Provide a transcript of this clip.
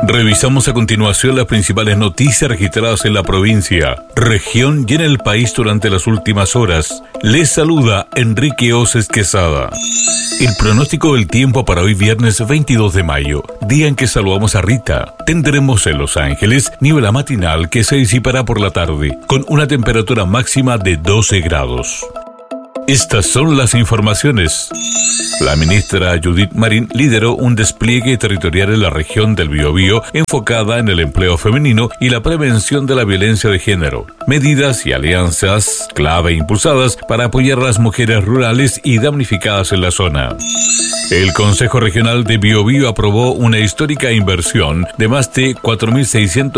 Revisamos a continuación las principales noticias registradas en la provincia, región y en el país durante las últimas horas. Les saluda Enrique Oces Quesada. El pronóstico del tiempo para hoy viernes 22 de mayo, día en que saludamos a Rita. Tendremos en Los Ángeles niebla matinal que se disipará por la tarde, con una temperatura máxima de 12 grados. Estas son las informaciones. La ministra Judith Marín lideró un despliegue territorial en la región del Biobío enfocada en el empleo femenino y la prevención de la violencia de género. Medidas y alianzas clave impulsadas para apoyar a las mujeres rurales y damnificadas en la zona. El Consejo Regional de Biobío aprobó una histórica inversión de más de 4.600